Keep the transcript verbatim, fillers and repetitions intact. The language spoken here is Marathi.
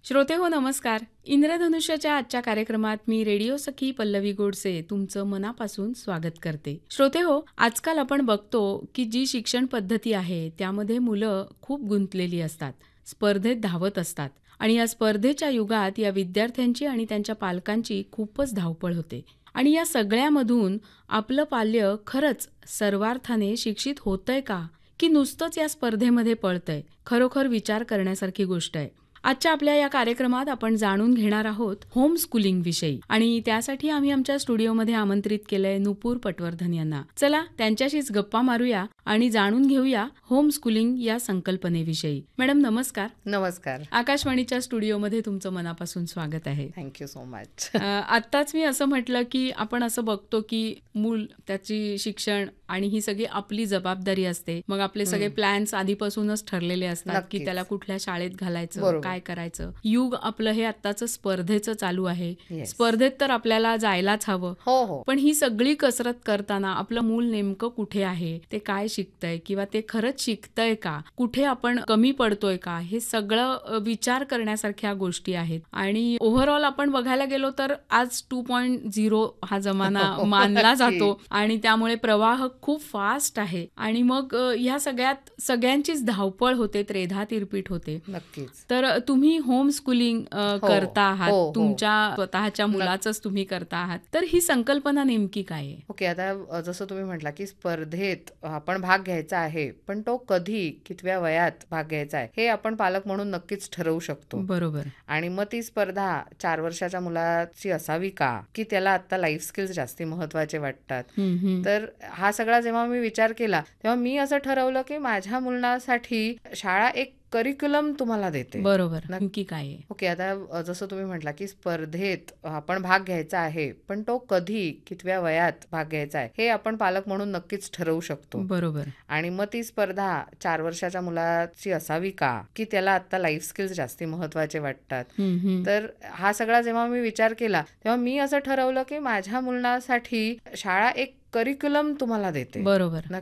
श्रोते हो नमस्कार. इंद्रधनुष्याच्या आजच्या कार्यक्रमात मी रेडिओ सखी पल्लवी गोडसे तुमचं मनापासून स्वागत करते. श्रोते हो, आजकाल आपण बघतो की जी शिक्षण पद्धती आहे त्यामध्ये मुलं खूप गुंतलेली असतात, स्पर्धेत धावत असतात आणि या स्पर्धेच्या युगात या विद्यार्थ्यांची आणि त्यांच्या पालकांची खूपच धावपळ होते. आणि या सगळ्यामधून आपलं पाल्य खरंच सर्वार्थाने शिक्षित होतंय का, की नुसतंच या स्पर्धेमध्ये पळतंय? खरोखर विचार करण्यासारखी गोष्ट आहे. आजच्या आपल्या या कार्यक्रमात आपण जाणून घेणार आहोत होम स्कूलिंग विषयी आणि त्यासाठी आम्ही आमच्या स्टुडिओमध्ये आमंत्रित केलंय नुपूर पटवर्धन यांना. चला त्यांच्याशीच गप्पा मारूया आणि जाणून घेऊया होम स्कूलिंग या संकल्पनेविषयी. मॅडम नमस्कार. नमस्कार. आकाशवाणीच्या स्टुडिओमध्ये तुमचं मनापासून स्वागत आहे. Thank you so much. आत्ताच मी असं म्हटलं की आपण असं बघतो की मूल, त्याची शिक्षण आणि ही सगळी आपली जबाबदारी असते. मग आपले सगळे प्लॅन्स आधीपासूनच ठरलेले असतात की त्याला कुठल्या शाळेत घालायचं, काय करायचं. युग आपलं हे आत्ताचं स्पर्धेचं चालू आहे. स्पर्धेत तर आपल्याला जायलाच हवं. हो हो. पण ही सगळी कसरत करताना आपलं मूल नेमकं कुठे आहे, ते काय शिकतंय किंवा ते खरंच शिकतंय का, कुठे आपण कमी पडतोय का, हे सगळं विचार करण्यासारख्या गोष्टी आहेत. आणि ओव्हरऑल आपण बघायला गेलो तर आज टू पॉइंट झिरो हा जमाना मानला जातो आणि त्यामुळे प्रवाह खूप फास्ट आहे. आणि मग ह्या सगळ्यात सगळ्यांचीच धावपळ होते, त्रेधा तिरपीट होते. नक्कीच. तर तुम्ही होम स्कूलिंग करता आहात, हो, हो. तुमच्या स्वतःच्या मुलाचंच तुम्ही करता आहात. तर ही संकल्पना नेमकी काय आहे? ओके, आता जसं तुम्ही म्हटला की स्पर्धेत आपण भाग घ्यायचा आहे, पण तो कधी, कितव्या वयात भाग घ्यायचा आहे हे आपण पालक म्हणून नक्कीच ठरवू शकतो. बरोबर. आणि मग ती स्पर्धा चार वर्षाच्या मुलाची असावी का, की त्याला आता लाईफ स्किल्स जास्ती महत्वाचे वाटतात. तर हा सगळा जेव्हा मी विचार केला तेव्हा मी असं ठरवलं की माझ्या मुलासाठी शाळा एक करिक्युलम तुम्हाला देते. बरोबर. नक्की काय आहे? ओके, आता जसं तुम्ही म्हटला की स्पर्धेत आपण भाग घ्यायचा आहे, पण तो कधी, कितव्या वयात भाग घ्यायचा आहे हे आपण पालक म्हणून नक्कीच ठरवू शकतो. बरोबर. आणि मग ती स्पर्धा चार वर्षाच्या मुलाची असावी का, की त्याला आता लाईफ स्किल्स जास्ती महत्वाचे वाटतात. तर हा सगळा जेव्हा मी विचार केला तेव्हा मी असं ठरवलं की माझ्या मुलासाठी शाळा एक करिक्युलम तुम्हाला देते. बरोबर.